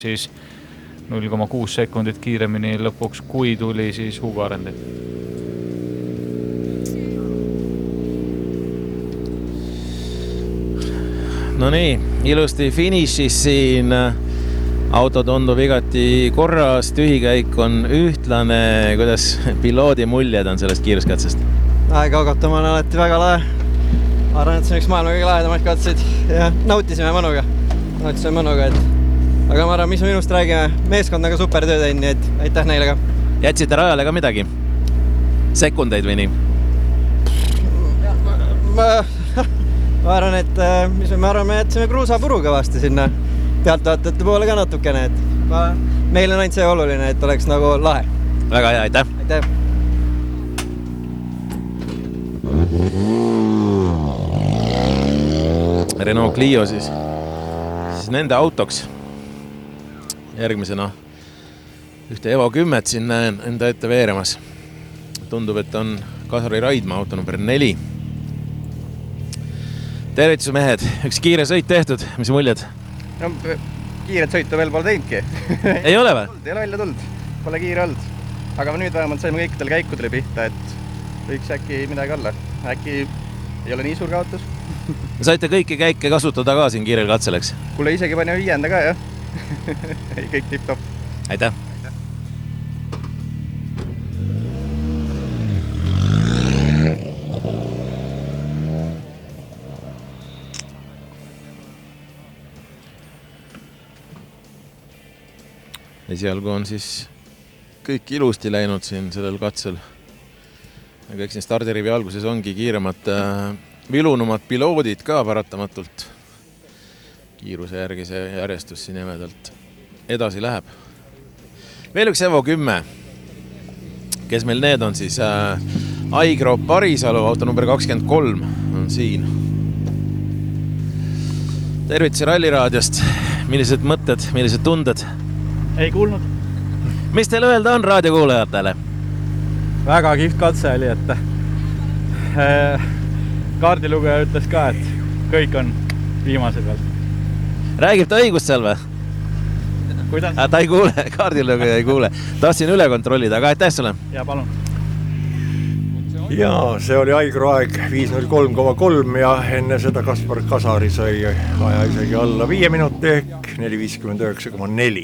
siis 0,6 sekundit kiiremini lõpuks, kui tuli siis Hugo Arendit. No nii, ilusti finišis siin. Auto tundub igati korras, tühikäik on ühtlane. Kuidas piloodi muljed on sellest kiiruskatsest? Kaugotama on alati väga lahe. Arvan, et see on üks maailma kõige lahedamaid katseid ja nautisime mõnuga. Aga ma arvan, mis me minust räägime, meeskond on ka super töö teinud, nii et aitäh neile ka. Jätsite rajale ka midagi? Sekundeid või nii? Ma arvan, et me jätsime kruusapuru kõvasti sinna pealtvaatajate poole ka natukene, et meil on ainult see oluline, et oleks nagu lahe. Väga hea, aitäh! Aitäh! Renault Clio siis nende autoks. Järgmisena ühte Evo 10 siin näen enda ette veeremas. Tundub, et on Kasari Raidma auto number 4. Tervitus mehed, üks kiire sõit tehtud, mis muljed? No, kiiret sõitu veel pole teinudki. Ei ole või? Ei ole välja tulnud, pole kiire olnud. Aga nüüd vähemalt saime kõikidele käikudele pihta, et võiks äkki midagi olla. Äkki ei ole nii suur kaotus. Saite kõiki käike kasutada ka siin kiirel katseleks? Kuule isegi pani 5. ka, jah. Kõik tipp-top. Aitäh! Esialgu on siis kõik ilusti läinud siin sellel katsel. Aga eks nii stardirivi alguses ongi kiiremad, vilunumad piloodid ka paratamatult. Kiiruse järgi see järjestus siin jämedalt edasi läheb. Veel üks Evo 10. Kes meil need on siis? Aigro Parisalu, auto number 23 on siin. Tervituse Ralliraadiost. Millised mõtted, millised tunded? Ei kuulnud. Mis teil öelda on raadiokuulajatele? Väga kihvt katse oli, et kaardilugeja ütles ka, et kõik on viimase peal. Räägib ta õigust seal või? Kuidas? Ta ei kuule, kaardilugeja ei kuule. Tahtsin üle kontrollida, aga aitäh sulle. Ja palun. Ja see oli Aigro aeg 5.03,3 ja enne seda Kaspar Kasari sai aja isegi alla 5 minuti ehk 4.59,4.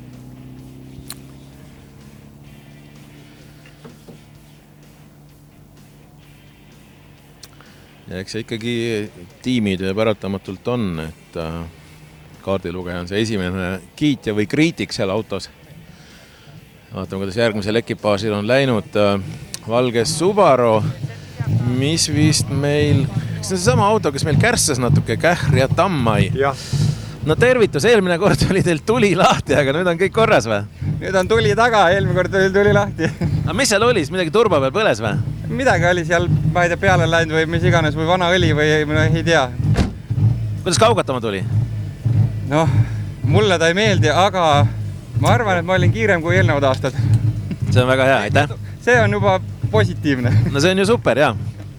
Ja eks see ikkagi tiimitöö paratamatult on, et kaardilugeja on see esimene kiitja või kriitik seal autos. Vaatame, kuidas järgmisel ekipaažil on läinud valge Subaru, mis vist meil... Kas see on sama auto, kes meil kärssas natuke Kähr ja Tammai? Jah. No tervitus, eelmine kord oli teil tuli lahti, aga nüüd on kõik korras või? Nüüd on tuli taga, eelmine kord oli tuli lahti. Aga mis seal oli? Midagi turba peal põles või? Midagi oli seal, ma ei tea, peale läinud või mis iganes või vana õli või ei tea. Kuidas kaugatama tuli? Noh, mulle ta ei meeldi, aga ma arvan, et ma olin kiirem kui eelnevad aastad. See on väga hea, aitäh! See on juba positiivne. No see on ju super, jah.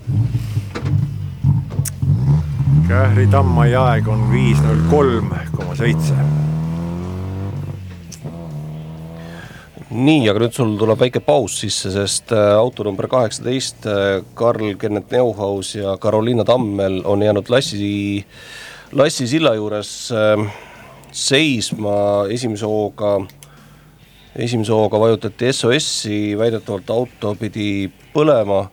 Kähri Tammai aeg on 5.03,7. Nii, aga nüüd sul tuleb väike paus sisse, sest auto number 18, Karl Kennet Neuhaus ja Karoliina Tammel on jäänud Lassi silla juures seisma. Esimese hooga vajutati SOS-i, väidetavalt auto pidi põlema,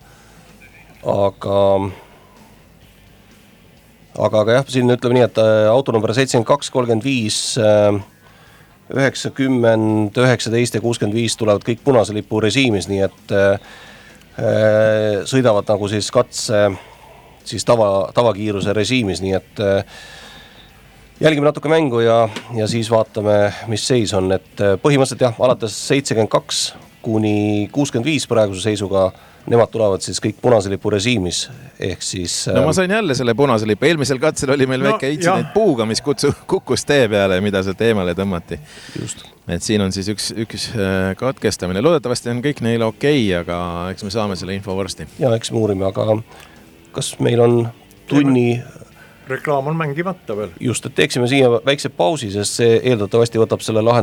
aga jah, siin ütleme nii, et auto number 7235 90, 19 ja 65 tulevad kõik punase lipu režiimis, nii et sõidavad nagu siis katse siis tavakiiruse režiimis, nii et jälgime natuke mängu ja siis vaatame, mis seis on, et põhimõtteliselt jah, alates 72 kuni 65 praeguse seisuga nemad tulevad siis kõik punase lipu režiimis, ehk siis... No ma sain jälle selle punase lipu. Eelmisel katsel oli meil väike neid puuga, mis kukkus tee peale, mida see teemale tõmmati. Just. Et siin on siis üks katkestamine. Loodetavasti on kõik neil okei, aga eks me saame selle info varsti. Ja eks me uurime, aga kas meil on tunni reklaam on mängimata veel. Just, et teeksime siia väikse pausi, sest see eeldatavasti võtab selle lahenduse